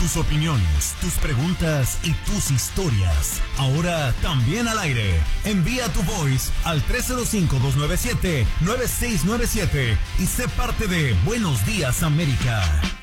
tus opiniones, tus preguntas y tus historias. Ahora también al aire. Envía tu voice al 305-297-9697 y sé parte de Buenos Días América.